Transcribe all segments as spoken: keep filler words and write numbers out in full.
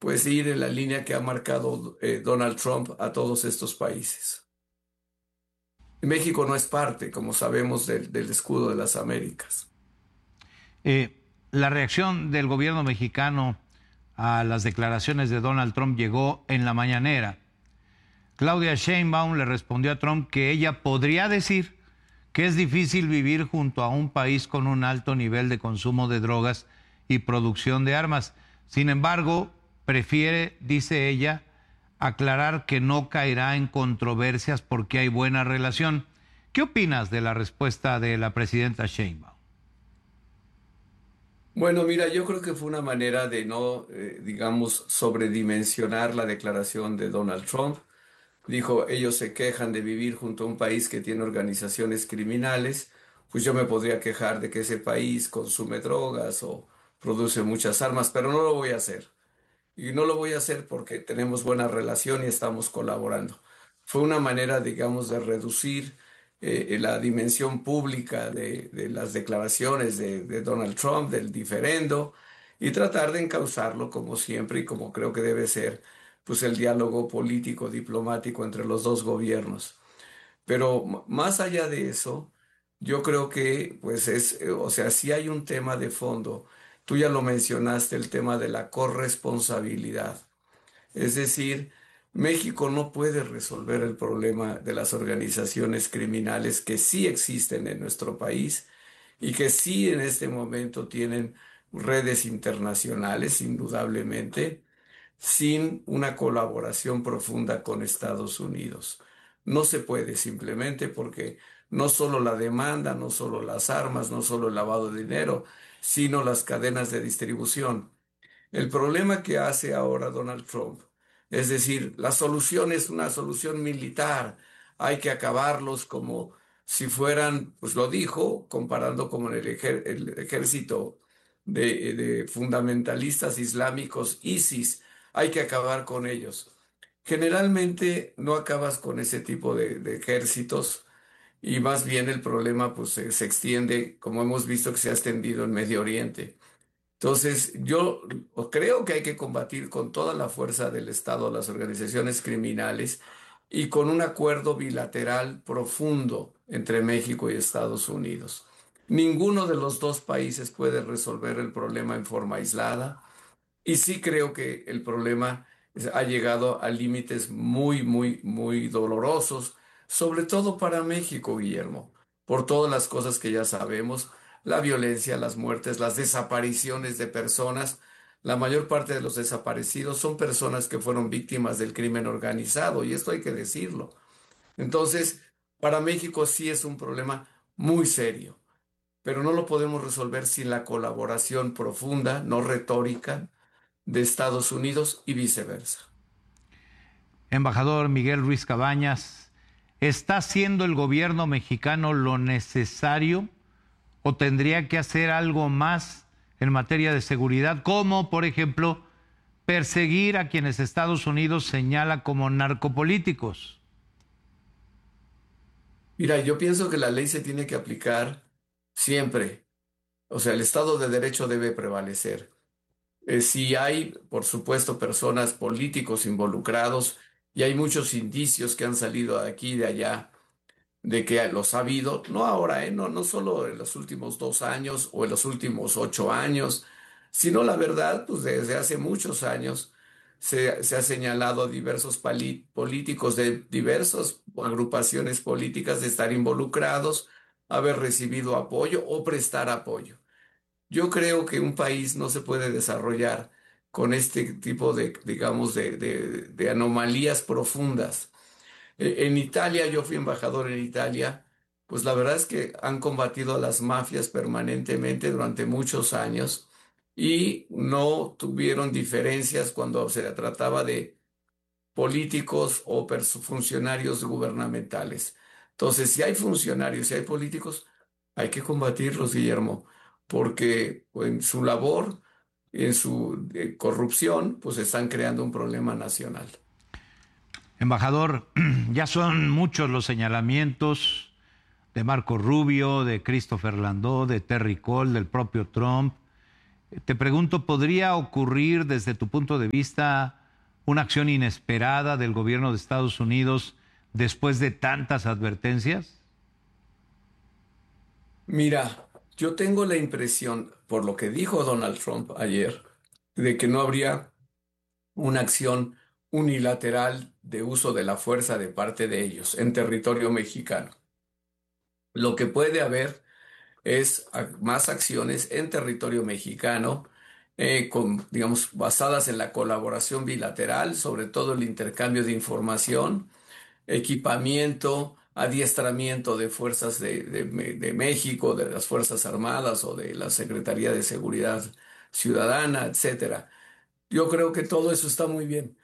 pues ir en la línea que ha marcado eh, Donald Trump a todos estos países. México no es parte, como sabemos, del, del escudo de las Américas. Eh, la reacción del gobierno mexicano a las declaraciones de Donald Trump llegó en la mañanera. Claudia Sheinbaum le respondió a Trump que ella podría decir que es difícil vivir junto a un país con un alto nivel de consumo de drogas y producción de armas. Sin embargo, prefiere, dice ella, aclarar que no caerá en controversias porque hay buena relación. ¿Qué opinas de la respuesta de la presidenta Sheinbaum? Bueno, mira, yo creo que fue una manera de no, eh, digamos, sobredimensionar la declaración de Donald Trump. Dijo, ellos se quejan de vivir junto a un país que tiene organizaciones criminales, pues yo me podría quejar de que ese país consume drogas o produce muchas armas, pero no lo voy a hacer. Y no lo voy a hacer porque tenemos buena relación y estamos colaborando. Fue una manera, digamos, de reducir eh, la dimensión pública de, de las declaraciones de, de Donald Trump, del diferendo, y tratar de encauzarlo como siempre y como creo que debe ser, pues el diálogo político, diplomático entre los dos gobiernos. Pero m- más allá de eso, yo creo que, pues es, eh, o sea, sí hay un tema de fondo. Tú ya lo mencionaste, el tema de la corresponsabilidad. Es decir, México no puede resolver el problema de las organizaciones criminales que sí existen en nuestro país y que sí en este momento tienen redes internacionales, indudablemente, sin una colaboración profunda con Estados Unidos. No se puede simplemente porque no solo la demanda, no solo las armas, no solo el lavado de dinero, sino las cadenas de distribución. El problema que hace ahora Donald Trump, es decir, la solución es una solución militar, hay que acabarlos como si fueran, pues lo dijo, comparando como en el, ejer- el ejército de, de fundamentalistas islámicos ISIS, hay que acabar con ellos. Generalmente no acabas con ese tipo de, de ejércitos y más bien el problema pues se, se extiende, como hemos visto que se ha extendido en Medio Oriente. Entonces, yo creo que hay que combatir con toda la fuerza del Estado las organizaciones criminales y con un acuerdo bilateral profundo entre México y Estados Unidos. Ninguno de los dos países puede resolver el problema en forma aislada. Y sí creo que el problema es- ha llegado a límites muy, muy, muy dolorosos, sobre todo para México, Guillermo, por todas las cosas que ya sabemos, la violencia, las muertes, las desapariciones de personas. La mayor parte de los desaparecidos son personas que fueron víctimas del crimen organizado, y esto hay que decirlo. Entonces, para México sí es un problema muy serio, pero no lo podemos resolver sin la colaboración profunda, no retórica de Estados Unidos y viceversa. Embajador Miguel Ruiz Cabañas, ¿está haciendo el gobierno mexicano lo necesario o tendría que hacer algo más en materia de seguridad, como por ejemplo perseguir a quienes Estados Unidos señala como narcopolíticos? Mira, yo pienso que la ley se tiene que aplicar siempre. O sea, el Estado de Derecho debe prevalecer. Eh, si hay, por supuesto, personas políticos involucrados y hay muchos indicios que han salido de aquí y de allá de que los ha habido, no ahora, ¿eh? No, no solo en los últimos dos años o en los últimos ocho años, sino la verdad, pues desde hace muchos años se, se ha señalado a diversos pali- políticos de diversas agrupaciones políticas de estar involucrados, haber recibido apoyo o prestar apoyo. Yo creo que un país no se puede desarrollar con este tipo de, digamos, de de- de anomalías profundas. Eh, En Italia, yo fui embajador en Italia, pues la verdad es que han combatido a las mafias permanentemente durante muchos años y no tuvieron diferencias cuando se trataba de políticos o pers- funcionarios gubernamentales. Entonces, si hay funcionarios, si hay políticos, hay que combatirlos, Guillermo, porque en su labor, en su eh, corrupción, pues están creando un problema nacional. Embajador, ya son muchos los señalamientos de Marco Rubio, de Christopher Landó, de Terry Cole, del propio Trump, Te pregunto, ¿podría ocurrir desde tu punto de vista una acción inesperada del gobierno de Estados Unidos después de tantas advertencias? Mira, yo tengo la impresión, por lo que dijo Donald Trump ayer, de que no habría una acción unilateral de uso de la fuerza de parte de ellos en territorio mexicano. Lo que puede haber es a- más acciones en territorio mexicano, eh, con, digamos, basadas en la colaboración bilateral, sobre todo el intercambio de información, equipamiento, adiestramiento de fuerzas de, de Me- de México, de las Fuerzas Armadas o de la Secretaría de Seguridad Ciudadana, etcétera. Yo creo que todo eso está muy bien.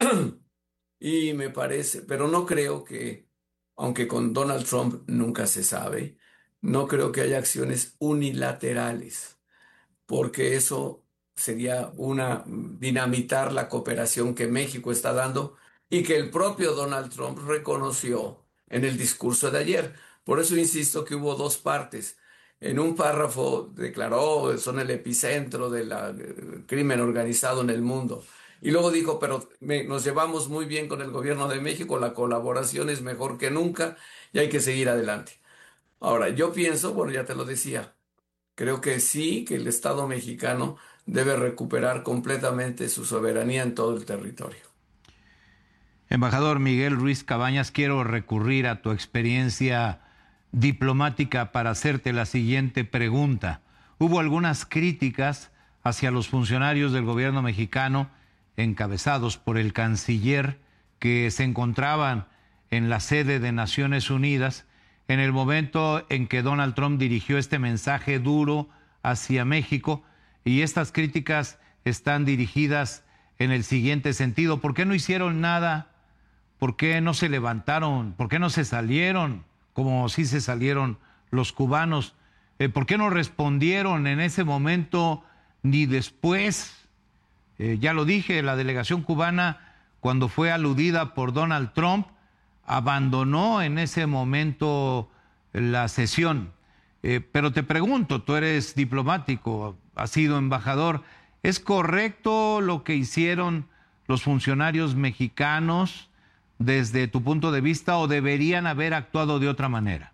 Y me parece, pero no creo que, aunque con Donald Trump nunca se sabe, no creo que haya acciones unilaterales, porque eso sería una dinamitar la cooperación que México está dando y que el propio Donald Trump reconoció en el discurso de ayer. Por eso insisto que hubo dos partes. En un párrafo declaró son el epicentro del crimen organizado en el mundo. Y luego dijo, pero me- nos llevamos muy bien con el gobierno de México, la colaboración es mejor que nunca y hay que seguir adelante. Ahora, yo pienso, bueno, ya te lo decía, creo que sí, que el Estado mexicano debe recuperar completamente su soberanía en todo el territorio. Embajador Miguel Ruiz Cabañas, quiero recurrir a tu experiencia diplomática para hacerte la siguiente pregunta. Hubo algunas críticas hacia los funcionarios del gobierno mexicano, encabezados por el canciller, que se encontraban en la sede de Naciones Unidas en el momento en que Donald Trump dirigió este mensaje duro hacia México, y estas críticas están dirigidas en el siguiente sentido: ¿por qué no hicieron nada? ¿Por qué no se levantaron? ¿Por qué no se salieron como sí se salieron los cubanos? Eh, ¿Por qué no respondieron en ese momento ni después? Eh, ya lo dije, la delegación cubana, cuando fue aludida por Donald Trump, abandonó en ese momento la sesión. Eh, pero te pregunto, tú eres diplomático, has sido embajador, ¿es correcto lo que hicieron los funcionarios mexicanos desde tu punto de vista, o deberían haber actuado de otra manera?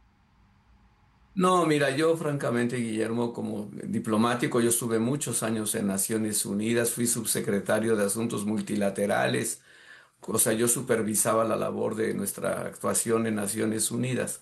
No, mira, yo francamente, Guillermo, como diplomático, yo estuve muchos años en Naciones Unidas, fui subsecretario de Asuntos Multilaterales, o sea, yo supervisaba la labor de nuestra actuación en Naciones Unidas.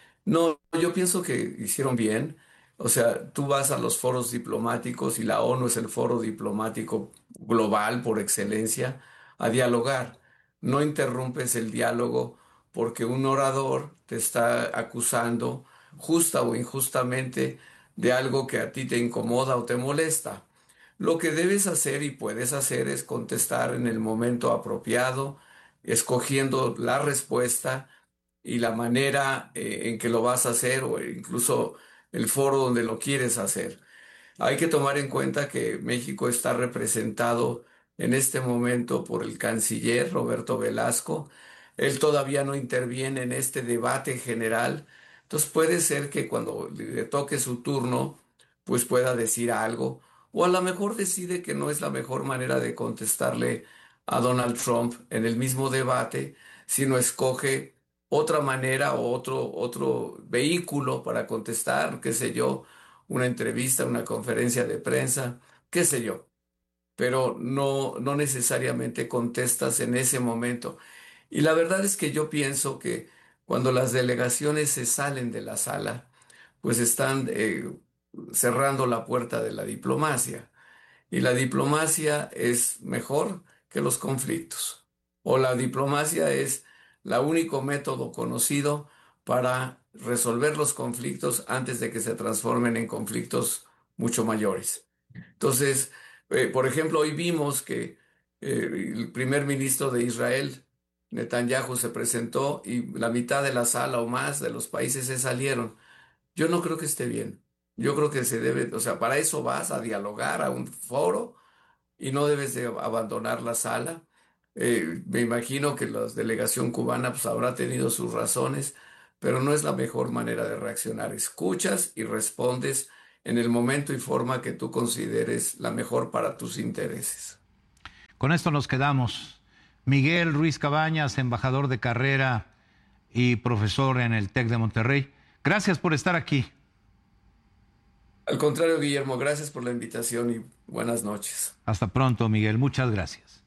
No, yo pienso que hicieron bien. O sea, tú vas a los foros diplomáticos y la ONU es el foro diplomático global por excelencia a dialogar. No interrumpes el diálogo porque un orador te está acusando justa o injustamente de algo que a ti te incomoda o te molesta. Lo que debes hacer y puedes hacer es contestar en el momento apropiado, escogiendo la respuesta y la manera eh, en que lo vas a hacer o incluso el foro donde lo quieres hacer. Hay que tomar en cuenta que México está representado en este momento por el canciller Roberto Velasco. Él todavía no interviene en este debate general. Entonces puede ser que cuando le toque su turno, pues pueda decir algo. O a lo mejor decide que no es la mejor manera de contestarle a Donald Trump en el mismo debate, sino escoge otra manera o otro, otro vehículo para contestar, qué sé yo, una entrevista, una conferencia de prensa, qué sé yo, pero no, no necesariamente contestas en ese momento. Y la verdad es que yo pienso que cuando las delegaciones se salen de la sala, pues están eh, cerrando la puerta de la diplomacia. Y la diplomacia es mejor que los conflictos. O la diplomacia es el único método conocido para resolver los conflictos antes de que se transformen en conflictos mucho mayores. Entonces, eh, por ejemplo, hoy vimos que eh, el primer ministro de Israel, Netanyahu, se presentó y la mitad de la sala o más de los países se salieron. Yo no creo que esté bien. Yo creo que se debe, o sea, para eso vas a dialogar a un foro y no debes de abandonar la sala. Eh, me imagino que la delegación cubana pues habrá tenido sus razones, pero no es la mejor manera de reaccionar. Escuchas y respondes en el momento y forma que tú consideres la mejor para tus intereses. Con esto nos quedamos. Miguel Ruiz Cabañas, embajador de carrera y profesor en el TEC de Monterrey, gracias por estar aquí. Al contrario, Guillermo, gracias por la invitación y buenas noches. Hasta pronto, Miguel. Muchas gracias.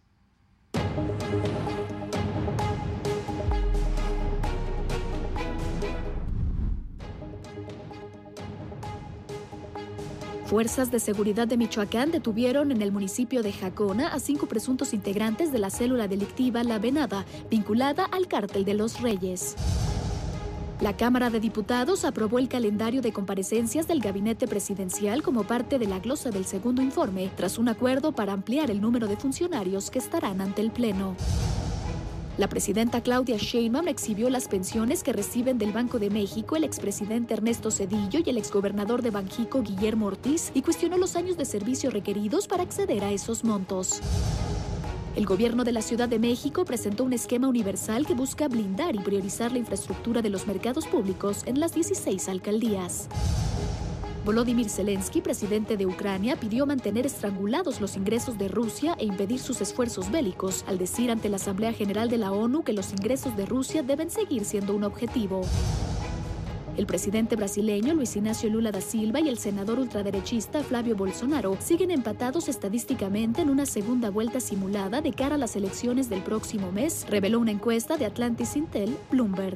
Fuerzas de seguridad de Michoacán detuvieron en el municipio de Jacona a cinco presuntos integrantes de la célula delictiva La Venada, vinculada al Cártel de los Reyes. La Cámara de Diputados aprobó el calendario de comparecencias del gabinete presidencial como parte de la glosa del segundo informe, tras un acuerdo para ampliar el número de funcionarios que estarán ante el Pleno. La presidenta Claudia Sheinbaum exhibió las pensiones que reciben del Banco de México el expresidente Ernesto Zedillo y el exgobernador de Banjico Guillermo Ortiz y cuestionó los años de servicio requeridos para acceder a esos montos. El gobierno de la Ciudad de México presentó un esquema universal que busca blindar y priorizar la infraestructura de los mercados públicos en las dieciséis alcaldías. Volodymyr Zelensky, presidente de Ucrania, pidió mantener estrangulados los ingresos de Rusia e impedir sus esfuerzos bélicos, al decir ante la Asamblea General de la ONU que los ingresos de Rusia deben seguir siendo un objetivo. El presidente brasileño Luis Ignacio Lula da Silva y el senador ultraderechista Flavio Bolsonaro siguen empatados estadísticamente en una segunda vuelta simulada de cara a las elecciones del próximo mes, reveló una encuesta de Atlantis Intel Bloomberg.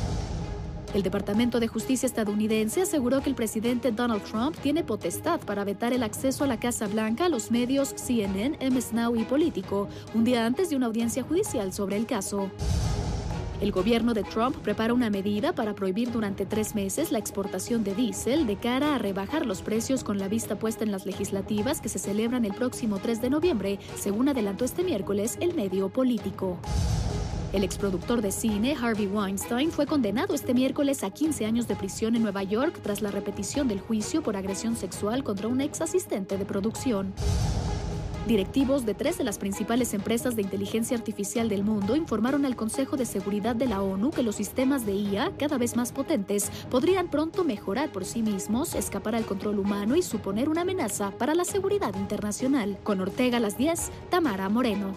El Departamento de Justicia estadounidense aseguró que el presidente Donald Trump tiene potestad para vetar el acceso a la Casa Blanca a los medios C N N, M S Now y Político, un día antes de una audiencia judicial sobre el caso. El gobierno de Trump prepara una medida para prohibir durante tres meses la exportación de diésel de cara a rebajar los precios con la vista puesta en las legislativas que se celebran el próximo tres de noviembre, según adelantó este miércoles el medio Político. El exproductor de cine Harvey Weinstein fue condenado este miércoles a quince años de prisión en Nueva York tras la repetición del juicio por agresión sexual contra un ex asistente de producción. Directivos de tres de las principales empresas de inteligencia artificial del mundo informaron al Consejo de Seguridad de la ONU que los sistemas de I A, cada vez más potentes, podrían pronto mejorar por sí mismos, escapar al control humano y suponer una amenaza para la seguridad internacional. Con Ortega a las diez, Tamara Moreno.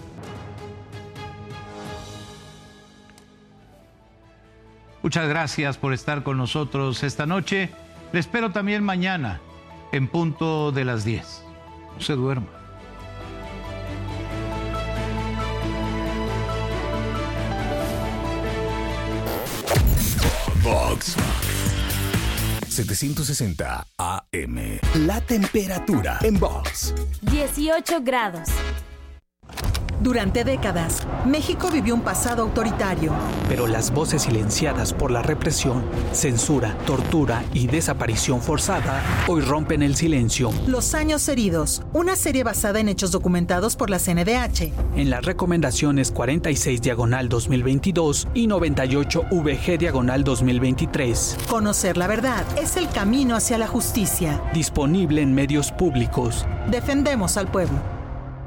Muchas gracias por estar con nosotros esta noche. Le espero también mañana, en punto de las diez. No se duerma. Vox setecientos sesenta A M. La temperatura en Vox. dieciocho grados. Durante décadas, México vivió un pasado autoritario. Pero las voces silenciadas por la represión, censura, tortura y desaparición forzada hoy rompen el silencio. Los años heridos, una serie basada en hechos documentados por la C N D H. En las recomendaciones cuarenta y seis diagonal dos mil veintidós y noventa y ocho V G diagonal dos mil veintitrés. Conocer la verdad es el camino hacia la justicia. Disponible en medios públicos. Defendemos al pueblo.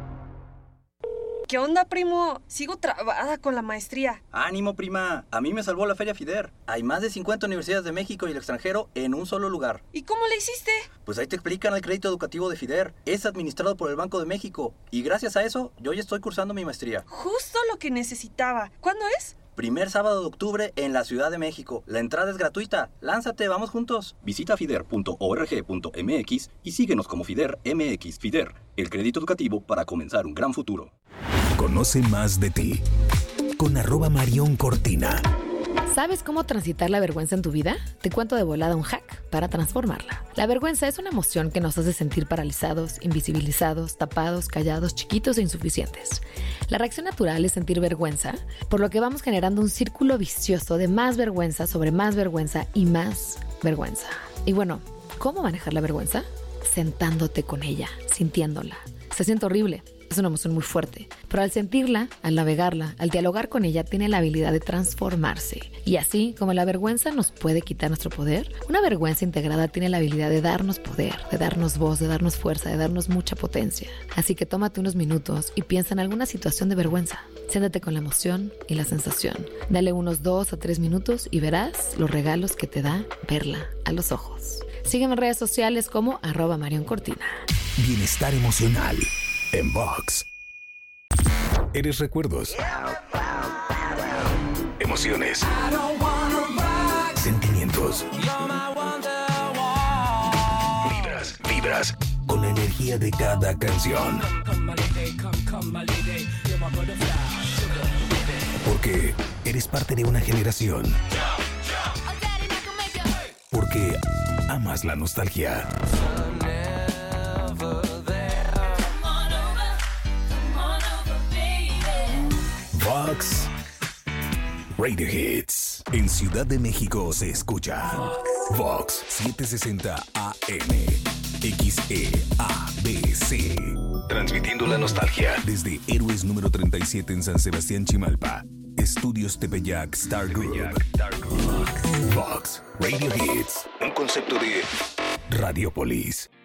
¿Qué onda, primo? Sigo trabada con la maestría. Ánimo, prima. A mí me salvó la Feria FIDER. Hay más de cincuenta universidades de México y el extranjero en un solo lugar. ¿Y cómo le hiciste? Pues ahí te explican el crédito educativo de FIDER. Es administrado por el Banco de México. Y gracias a eso, yo ya estoy cursando mi maestría. Justo lo que necesitaba. ¿Cuándo es? Primer sábado de octubre en la Ciudad de México. La entrada es gratuita. Lánzate, vamos juntos. Visita fider punto org punto m x y síguenos como FIDER M X. FIDER, el crédito educativo para comenzar un gran futuro. Conoce más de ti con arroba Marión Cortina. ¿Sabes cómo transitar la vergüenza en tu vida? Te cuento de volada un hack para transformarla. La vergüenza es una emoción que nos hace sentir paralizados, invisibilizados, tapados, callados, chiquitos e insuficientes. La reacción natural es sentir vergüenza, por lo que vamos generando un círculo vicioso de más vergüenza sobre más vergüenza y más vergüenza. Y bueno, ¿cómo manejar la vergüenza? Sentándote con ella, sintiéndola. Se siente horrible. Es una emoción muy fuerte, pero al sentirla, al navegarla, al dialogar con ella, tiene la habilidad de transformarse. Y así como la vergüenza nos puede quitar nuestro poder, una vergüenza integrada tiene la habilidad de darnos poder, de darnos voz, de darnos fuerza, de darnos mucha potencia. Así que tómate unos minutos y piensa en alguna situación de vergüenza. Siéntate con la emoción y la sensación. Dale unos dos a tres minutos y verás los regalos que te da verla a los ojos. Sígueme en redes sociales como arroba Marion Cortina. Bienestar emocional en Vox. Eres recuerdos, emociones, sentimientos. Vibras, vibras con la energía de cada canción. Porque eres parte de una generación. Porque amas la nostalgia. Vox Radio Hits. En Ciudad de México se escucha Vox setecientos sesenta A M, X E A B C. Transmitiendo la nostalgia desde Héroes número treinta y siete en San Sebastián, Chimalpa. Estudios Tepeyac Star Group. Vox Radio Hits. Un concepto de Radiopolis.